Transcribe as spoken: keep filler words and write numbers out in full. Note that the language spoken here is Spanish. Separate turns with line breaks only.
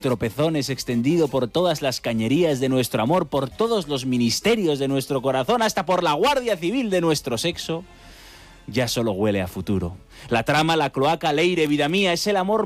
tropezones extendido por todas las cañerías de nuestro amor, por todos los ministerios de nuestro corazón, hasta por la Guardia Civil de nuestro sexo, ya solo huele a futuro. La trama, la cloaca, Leire, vida mía, es el amor